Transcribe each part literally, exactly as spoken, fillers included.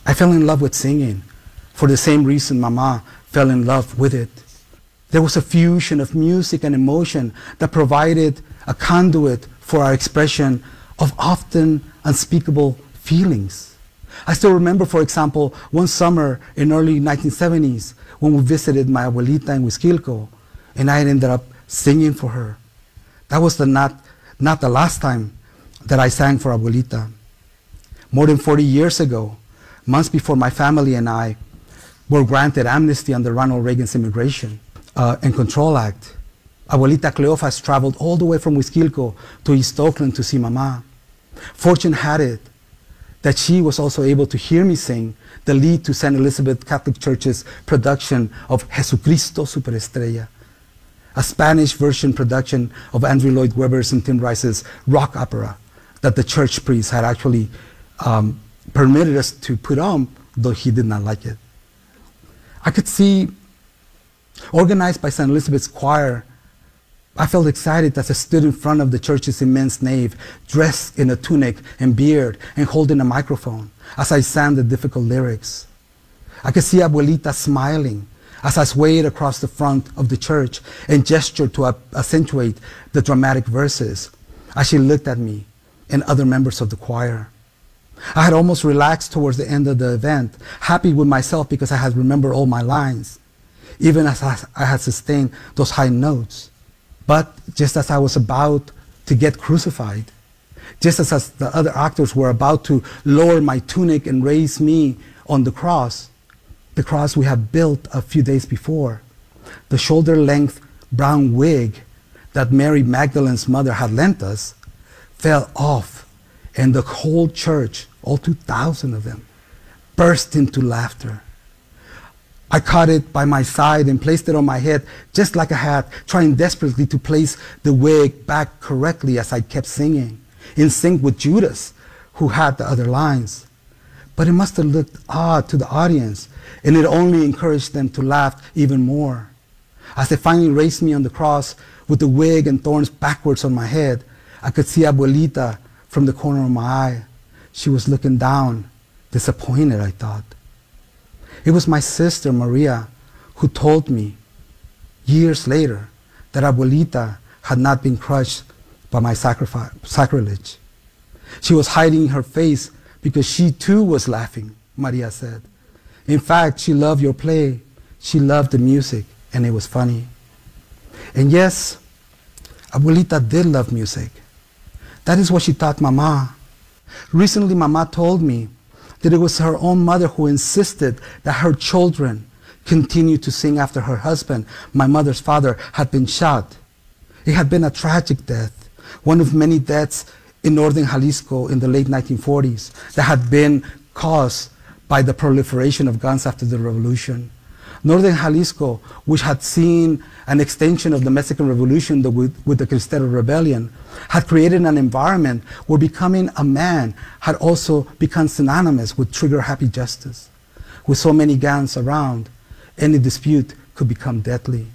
I fell in love with singing for the same reason Mama fell in love with it. There was a fusion of music and emotion that provided a conduit for our expression of often unspeakable feelings. I still remember, for example, one summer in early nineteen seventies when we visited my abuelita in Huizquilco, and I ended up singing for her. That was the not, not the last time that I sang for abuelita. More than forty years ago, months before my family and I were granted amnesty under Ronald Reagan's Immigration uh, and Control Act, Abuelita Cleofas traveled all the way from Huizquilco to East Oakland to see Mama. Fortune had it that she was also able to hear me sing the lead to Saint Elizabeth Catholic Church's production of Jesucristo Superestrella, a Spanish version production of Andrew Lloyd Webber's and Tim Rice's rock opera that the church priest had actually um, permitted us to put on, though he did not like it. I could see, organized by Saint Elizabeth's choir, I felt excited as I stood in front of the church's immense nave, dressed in a tunic and beard and holding a microphone as I sang the difficult lyrics. I could see Abuelita smiling as I swayed across the front of the church and gestured to accentuate the dramatic verses as she looked at me and other members of the choir. I had almost relaxed towards the end of the event, happy with myself because I had remembered all my lines, even as I had sustained those high notes. But just as I was about to get crucified, just as, as the other actors were about to lower my tunic and raise me on the cross, the cross we had built a few days before, the shoulder-length brown wig that Mary Magdalene's mother had lent us fell off, and the whole church, all two thousand of them, burst into laughter. I caught it by my side and placed it on my head just like a hat, trying desperately to place the wig back correctly as I kept singing, in sync with Judas, who had the other lines. But it must have looked odd to the audience, and it only encouraged them to laugh even more. As they finally raised me on the cross with the wig and thorns backwards on my head, I could see Abuelita from the corner of my eye. She was looking down, disappointed, I thought. It was my sister, Maria, who told me years later that Abuelita had not been crushed by my sacrifice, sacrilege. She was hiding her face because she too was laughing, Maria said. In fact, she loved your play, she loved the music, and it was funny. And yes, Abuelita did love music. That is what she taught Mama. Recently, Mama told me that it was her own mother who insisted that her children continue to sing after her husband, my mother's father, had been shot. It had been a tragic death, one of many deaths in northern Jalisco in the late nineteen forties that had been caused by the proliferation of guns after the revolution. Northern Jalisco, which had seen an extension of the Mexican Revolution with, with the Cristero Rebellion, had created an environment where becoming a man had also become synonymous with trigger-happy justice. With so many guns around, any dispute could become deadly.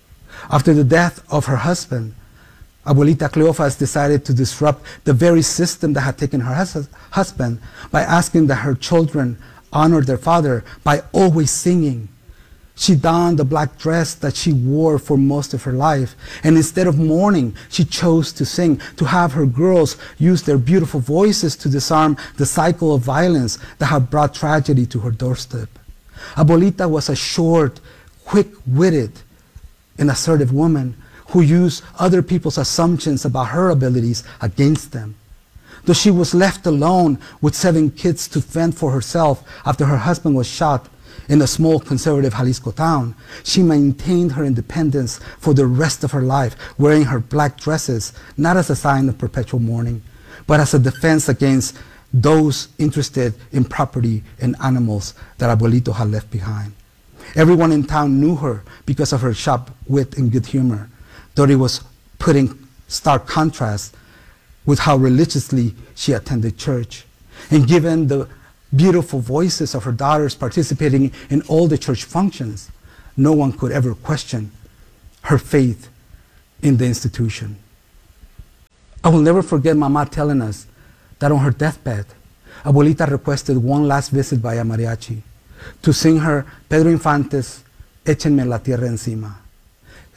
After the death of her husband, Abuelita Cleofas decided to disrupt the very system that had taken her hus- husband by asking that her children honor their father by always singing. She donned the black dress that she wore for most of her life, and instead of mourning, she chose to sing, to have her girls use their beautiful voices to disarm the cycle of violence that had brought tragedy to her doorstep. Abuelita was a short, quick-witted, and assertive woman who used other people's assumptions about her abilities against them. Though she was left alone with seven kids to fend for herself after her husband was shot in a small conservative Jalisco town, she maintained her independence for the rest of her life, wearing her black dresses, not as a sign of perpetual mourning, but as a defense against those interested in property and animals that Abuelito had left behind. Everyone in town knew her because of her sharp wit and good humor, though it was put in stark contrast with how religiously she attended church. And given the beautiful voices of her daughters participating in all the church functions, no one could ever question her faith in the institution. I will never forget Mama telling us that on her deathbed, Abuelita requested one last visit by a mariachi to sing her Pedro Infante's Échenme la tierra encima.